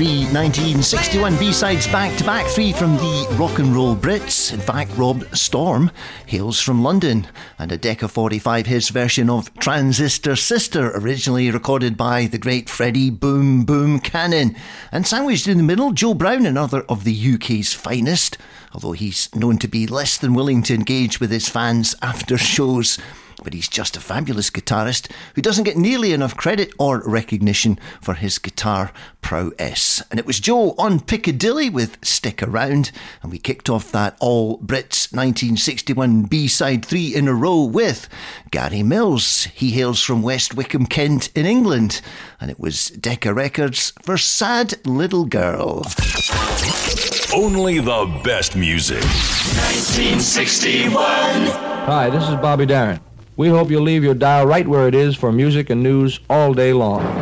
three 1961 B-sides back-to-back, three from the Rock and Roll Brits. In fact, Rob Storm hails from London, and a Decca 45 his version of Transistor Sister, originally recorded by the great Freddie Boom Boom Cannon. And sandwiched in the middle, Joe Brown, another of the UK's finest, although he's known to be less than willing to engage with his fans after shows. But he's just a fabulous guitarist who doesn't get nearly enough credit or recognition for his guitar prowess. And it was Joe on Piccadilly with Stick Around, and we kicked off that All Brits 1961 B-side three in a row with Gary Mills. He hails from West Wickham, Kent in England, and it was Decca Records for Sad Little Girl. Only the best music. 1961. Hi, this is Bobby Darin. We hope you'll leave your dial right where it is for music and news all day long.